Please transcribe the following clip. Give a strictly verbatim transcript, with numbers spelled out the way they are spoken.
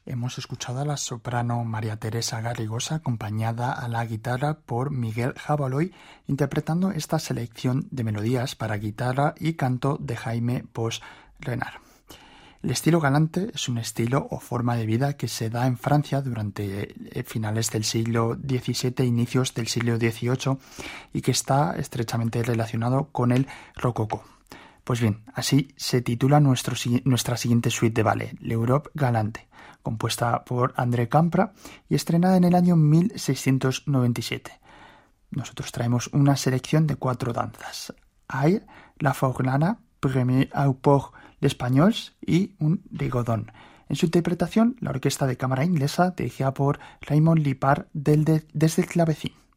Hemos escuchado a la soprano María Teresa Garrigosa acompañada a la guitarra por Miguel Jabaloy interpretando esta selección de melodías para guitarra y canto de Jaime Bosch Renard. El estilo galante es un estilo o forma de vida que se da en Francia durante finales del siglo diecisiete e inicios del siglo dieciocho y que está estrechamente relacionado con el rococó. Pues bien, así se titula nuestro, nuestra siguiente suite de ballet, l'Europe galante, compuesta por André Campra y estrenada en el año mil seiscientos noventa y siete. Nosotros traemos una selección de cuatro danzas: Air, la Forlana, Premier au port d'Espagnols y un rigodón. En su interpretación, la orquesta de cámara inglesa, dirigida por Raymond Lippard del de, desde el clavecín.